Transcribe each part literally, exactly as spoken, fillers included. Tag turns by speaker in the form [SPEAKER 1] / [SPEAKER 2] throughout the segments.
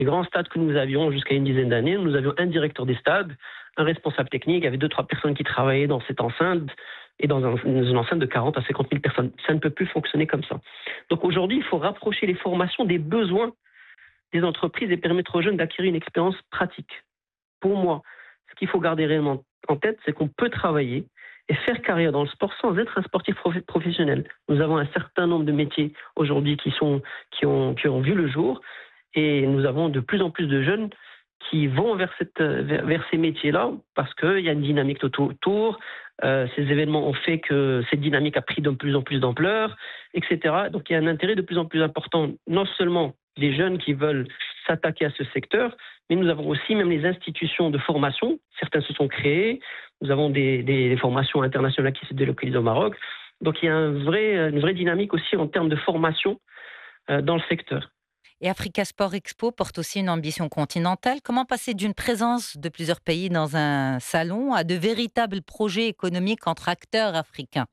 [SPEAKER 1] Les grands stades que nous avions jusqu'à une dizaine d'années, nous avions un directeur des stades, un responsable technique, il y avait deux, trois personnes qui travaillaient dans cette enceinte et dans, un, dans une enceinte de quarante à cinquante mille personnes. Ça ne peut plus fonctionner comme ça. Donc aujourd'hui, il faut rapprocher les formations des besoins des entreprises et permettre aux jeunes d'acquérir une expérience pratique. Pour moi, ce qu'il faut garder réellement en tête, c'est qu'on peut travailler et faire carrière dans le sport sans être un sportif prof- professionnel. Nous avons un certain nombre de métiers aujourd'hui qui, sont, qui, ont, qui ont vu le jour et nous avons de plus en plus de jeunes qui vont vers, cette, vers, vers ces métiers-là parce qu'il y a une dynamique autour. Euh, ces événements ont fait que cette dynamique a pris de plus en plus d'ampleur, et cetera. Donc il y a un intérêt de plus en plus important, non seulement des jeunes qui veulent s'attaquer à ce secteur, mais nous avons aussi même les institutions de formation. Certains se sont créés. Nous avons des, des, des formations internationales qui se délocalisent au Maroc. Donc il y a un vrai, une vraie dynamique aussi en termes de formation euh, dans le secteur.
[SPEAKER 2] Et Africa Sport Expo porte aussi une ambition continentale. Comment passer d'une présence de plusieurs pays dans un salon à de véritables projets économiques entre acteurs africains?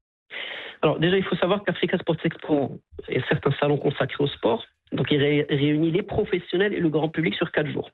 [SPEAKER 1] Alors déjà, il faut savoir qu'Africa Sport Expo est certains salons consacrés au sport. Donc il ré- réunit les professionnels et le grand public sur quatre jours.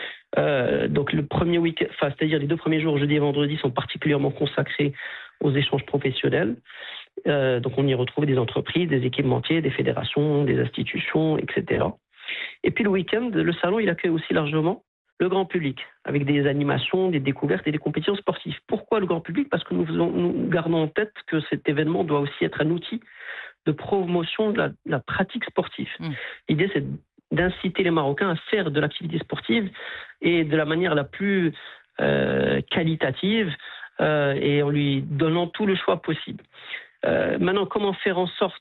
[SPEAKER 1] Euh, donc le premier week-end, enfin, c'est-à-dire les deux premiers jours, jeudi et vendredi, sont particulièrement consacrés aux échanges professionnels. Euh, donc on y retrouve des entreprises, des équipementiers, des fédérations, des institutions, et cetera. Et puis le week-end, le salon, il accueille aussi largement le grand public, avec des animations, des découvertes et des compétitions sportives. Pourquoi le grand public? Parce que nous, faisons, nous gardons en tête que cet événement doit aussi être un outil de promotion de la, de la pratique sportive. Mmh. L'idée, c'est d'inciter les Marocains à faire de l'activité sportive et de la manière la plus euh, qualitative euh, et en lui donnant tout le choix possible. Euh, maintenant, comment faire en sorte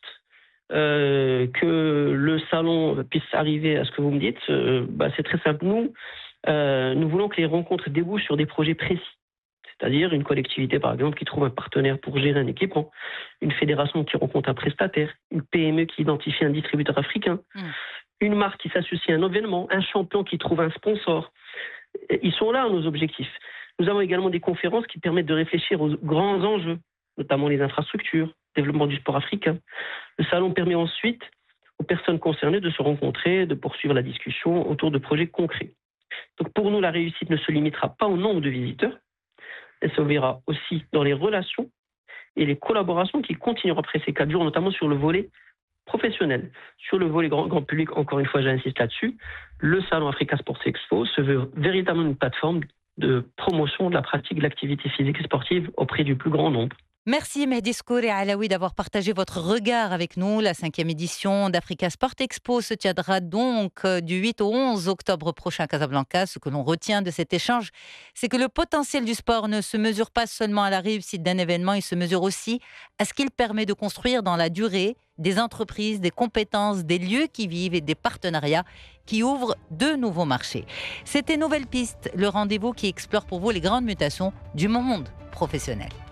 [SPEAKER 1] euh, que le salon puisse arriver à ce que vous me dites? euh, bah, C'est très simple. Nous, euh, nous voulons que les rencontres débouchent sur des projets précis. C'est-à-dire une collectivité, par exemple, qui trouve un partenaire pour gérer un équipement, une fédération qui rencontre un prestataire, une P M E qui identifie un distributeur africain, mmh. une marque qui s'associe à un événement, un champion qui trouve un sponsor. Ils sont là, nos objectifs. Nous avons également des conférences qui permettent de réfléchir aux grands enjeux, notamment les infrastructures, développement du sport africain. Le salon permet ensuite aux personnes concernées de se rencontrer, de poursuivre la discussion autour de projets concrets. Donc pour nous, la réussite ne se limitera pas au nombre de visiteurs, elle se verra aussi dans les relations et les collaborations qui continueront après ces quatre jours, notamment sur le volet professionnel. Sur le volet grand, grand public, encore une fois, j'insiste là-dessus, le salon Africa Sports Expo se veut véritablement une plateforme de promotion de la pratique de l'activité physique et sportive auprès du plus grand nombre.
[SPEAKER 2] Merci Mehdi Skouri Alaoui d'avoir partagé votre regard avec nous. La cinquième édition d'Africa Sport Expo se tiendra donc du huit au onze octobre prochain à Casablanca. Ce que l'on retient de cet échange, c'est que le potentiel du sport ne se mesure pas seulement à la réussite d'un événement, il se mesure aussi à ce qu'il permet de construire dans la durée des entreprises, des compétences, des lieux qui vivent et des partenariats qui ouvrent de nouveaux marchés. C'était Nouvelle Piste, le rendez-vous qui explore pour vous les grandes mutations du monde professionnel.